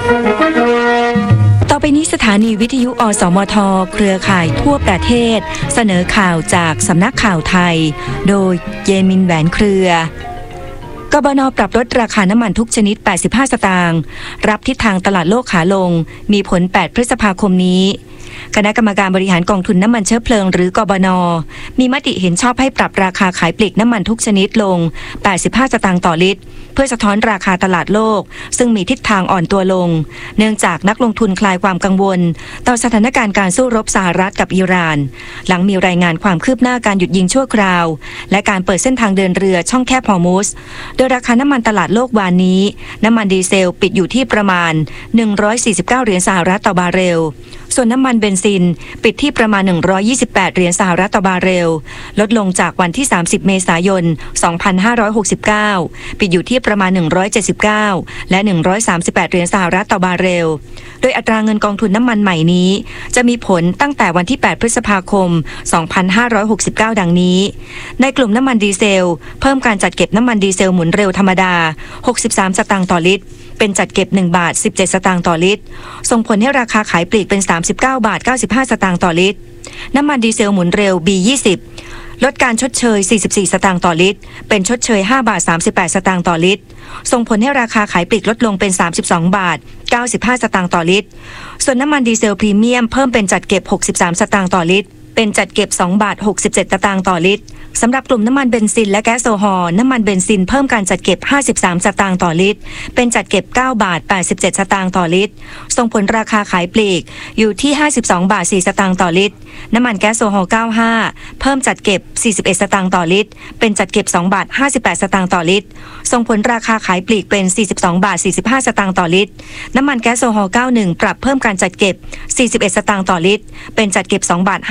ต่อไปนี้สถานีวิทยุอสมทเครือข่ายทั่วประเทศเสนอข่าวจากสำนักข่าวไทยโดยเยมินแหวนเครือกบน.ปรับลดราคาน้ำมันทุกชนิด85สตางค์รับทิศทางตลาดโลกขาลงมีผล8พฤษภาคมนี้คณะกรรมการบริหารกองทุนน้ำมันเชื้อเพลิงหรือกบน.มีมติเห็นชอบให้ปรับราคาขายปลีกน้ำมันทุกชนิดลง85สตางค์ต่อลิตรเพื่อสะท้อนราคาตลาดโลกซึ่งมีทิศทางอ่อนตัวลงเนื่องจากนักลงทุนคลายความกังวลต่อสถานการณ์การสู้รบสหรัฐกับอิหร่านหลังมีรายงานความคืบหน้าการหยุดยิงชั่วคราวและการเปิดเส้นทางเดินเรือช่องแคบฮอร์มุซโดยราคาน้ำมันตลาดโลกวานนี้น้ำมันดีเซลปิดอยู่ที่ประมาณ149เหรียญสหรัฐต่อบาร์เรลส่วนน้ำมันเบนซินปิดที่ประมาณ128เหรียญสหรัฐต่อบาร์เรลลดลงจากวันที่30เมษายน2569ปิดอยู่ที่ประมาณ179และ138เหรียญสหรัฐต่อบาร์เรลโดยอัตราเงินกองทุนน้ำมันใหม่นี้จะมีผลตั้งแต่วันที่8พฤษภาคม2569ดังนี้ในกลุ่มน้ำมันดีเซลเพิ่มการจัดเก็บน้ำมันดีเซลหมุนเร็วธรรมดา63สตางค์ต่อลิตรเป็นจัดเก็บ1บาท17สตางค์ต่อลิตรส่งผลให้ราคาขายปลีกเป็น39บาท95สตางค์ต่อลิตรน้ำมันดีเซลหมุนเร็ว B20 ลดการชดเชย44สตางค์ต่อลิตรเป็นชดเชย5บาท38สตางค์ต่อลิตรส่งผลให้ราคาขายปลีกลดลงเป็น32บาท95สตางค์ต่อลิตรส่วนน้ำมันดีเซลพรีเมียมเพิ่มเป็นจัดเก็บ63สตางค์ต่อลิตรเป็นจัดเก็บ2บาท67สตางค์ต่อลิตรสำหรับกลุ่มน้ำมันเบนซินและแก๊สโซฮอล์น้ำมันเบนซินเพิ่มการจัดเก็บ53สตางค์ต่อลิตรเป็นจัดเก็บ9บาท87สตางค์ต่อลิตรส่งผลราคาขายปลีกอยู่ที่52บาท4สตางค์ต่อลิตรน้ำมันแก๊สโซฮอล์95เพิ่มจัดเก็บ41สตางค์ต่อลิตรเป็นจัดเก็บ2บาท58สตางค์ต่อลิตรส่งผลราคาขายปลีกเป็น42บาท45สตางค์ต่อลิตรน้ำมันแก๊สโซฮอล์91ปรับเพิ่มการจัดเก็บ41สตางค์ต่อลิตรเป็นจัดเก็บ2บาท